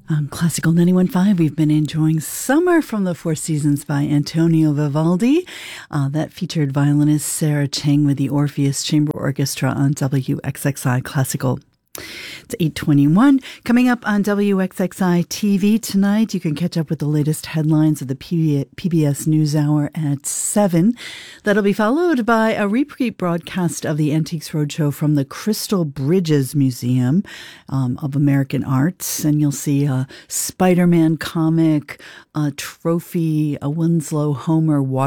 On Classical 91.5, we've been enjoying Summer from the Four Seasons by Antonio Vivaldi. That featured violinist Sarah Chang with the Orpheus Chamber Orchestra on WXXI Classical. It's 8:21. Coming up on WXXI TV tonight, you can catch up with the latest headlines of the PBS NewsHour at 7. That'll be followed by a repeat broadcast of the Antiques Roadshow from the Crystal Bridges Museum of American Arts. And you'll see a Spider-Man comic, a trophy, a Winslow Homer